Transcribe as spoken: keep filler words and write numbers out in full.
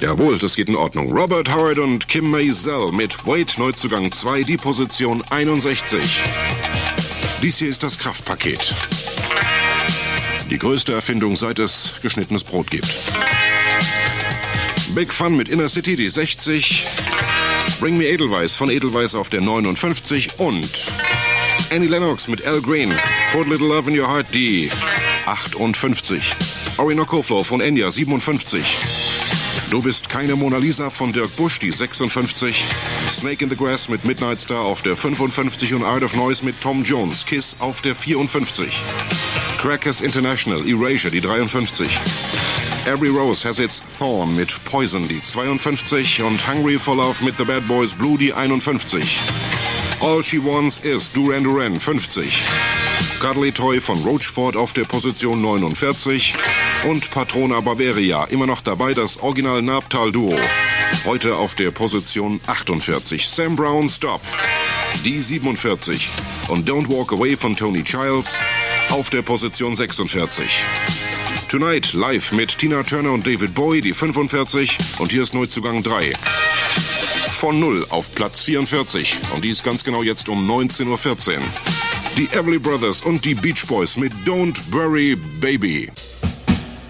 Jawohl, das geht in Ordnung. Robert Howard und Kim Maisel mit Wait, Neuzugang zwei, die Position einundsechzig. Dies hier ist das Kraftpaket. Die größte Erfindung, seit es geschnittenes Brot gibt. Big Fun mit Inner City, die sechzig. Bring Me Edelweiss von Edelweiss auf der neunundfünfzig. Und Annie Lennox mit Al Green, Put Little Love in Your Heart, die achtundfünfzig. Orinoco Flow von Enya, siebenundfünfzig. Du bist keine Mona Lisa von Dirk Busch, die sechsundfünfzig. Snake in the Grass mit Midnight Star auf der fünfundfünfzig und Art of Noise mit Tom Jones, Kiss auf der vierundfünfzig. Crackers International, Erasure, die dreiundfünfzig. Every Rose Has Its Thorn mit Poison, die zweiundfünfzig. Und Hungry for Love mit The Bad Boys Blue, die einundfünfzig. All She Wants Is Duran Duran, fünfzig. Cuddly Toy von Roachford auf der Position neunundvierzig. Und Patrona Bavaria, immer noch dabei, das Original Nabtal-Duo. Heute auf der Position achtundvierzig. Sam Brown, Stop, die siebenundvierzig. Und Don't Walk Away von Tony Childs auf der Position sechsundvierzig. Tonight live mit Tina Turner und David Bowie, die fünfundvierzig. Und hier ist Neuzugang drei. Von null auf Platz vierundvierzig. Und die ist ganz genau jetzt um neunzehn Uhr vierzehn. Die Everly Brothers und die Beach Boys mit Don't Worry Baby.